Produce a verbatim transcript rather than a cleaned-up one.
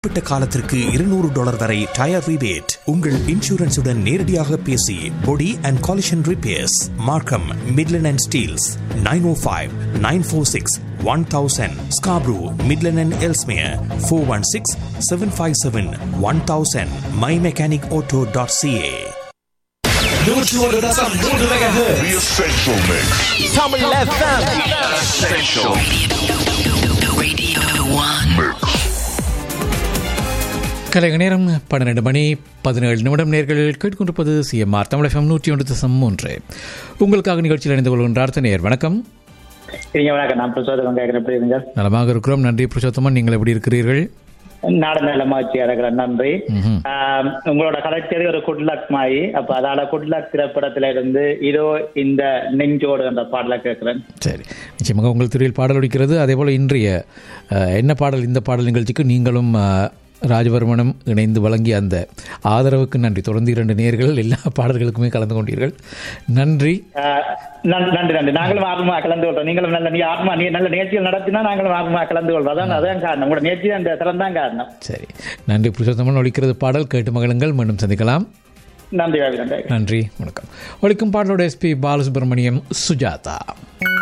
குறிப்பிட்ட காலத்திற்கு இருநூறு டாலர் வரை டயர் ரிபேட் உங்கள் இன்சூரன்ஸுடன் நேரடியாக பேசி பொடி அண்ட் காலிஷன் ரிப்பேர்ஸ் மார்க்கம் Midland and Steeles nine O five nine four six one thousand Scarborough Midland and Ellesmere four one six seven five seven one thousand my mechanic auto dot CA. The Essential Mix. Tommy F M. Essential Radio One. Mix. கலைக நேரம் பன்னிரண்டு மணி பதினேழு நிமிடம். நேர்கள் கேட்டுக்கொண்டிருப்பது CMR Tamil FM நூற்றி ஒன்று தசம் மூன்று. உங்களுக்காக நிகழ்ச்சியில் இணைந்து கொள்கின்றார் நேர். வணக்கம். நான் பிரசோதமன் கேட்கிறேன். எப்படி இருங்க? நலமாக இருக்கிறோம், நன்றி பிரசோத்தமன். நீங்கள் எப்படி இருக்கிறீர்கள்? நாடு நலமாச்சு இருக்கிறேன், நன்றி. உங்களோட கலைச்சேரி ஒரு குட்லக் மாயி, அப்ப அதால குட்லக் திரைப்படத்தில இருந்து இதோ இந்த நெஞ்சோடு என்ற பாடலை கேட்கிறேன். சரி, நிச்சயமாக உங்கள் துறையில் பாடல் ஒலிக்கிறது. அதே போல இன்றைய என்ன பாடல், இந்த பாடல் நிகழ்ச்சிக்கு நீங்களும் ராஜவர்மனும் இணைந்து வழங்கிய அந்த ஆதரவுக்கு நன்றி. தொடர்ந்து இரண்டு நேர்கள் எல்லா பாடல்களுக்குமே கலந்து கொண்டீர்கள், நன்றி. நன்றி நன்றி. நாங்களும் ஆர்வமா கலந்து கொள்றோம். நீங்களும் நல்ல நீ ஆர்வமா நீ நல்ல நிகழ்ச்சிகள் நடத்தினா நாங்களும் ஆர்வமா கலந்து கொள்றோம். அதான் அதான் காரணம், உங்களோட நிகழ்ச்சி அந்த திறன்தான் காரணம். சரி, நன்றி புருஷோத்தமன். ஒலிக்கிறது பாடல், கேட்டு மகிழுங்கள். மீண்டும் சந்திக்கலாம். நன்றி நன்றி நன்றி, வணக்கம். ஒலிக்கும் பாடலோட எஸ்பி பாலசுப்ரமணியம், சுஜாதா.